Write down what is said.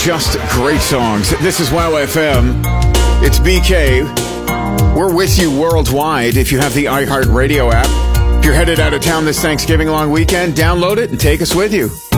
just great songs. This is WOW FM. It's BK. We're with you worldwide if you have the iHeartRadio app. If you're headed out of town this Thanksgiving long weekend, download it and take us with you.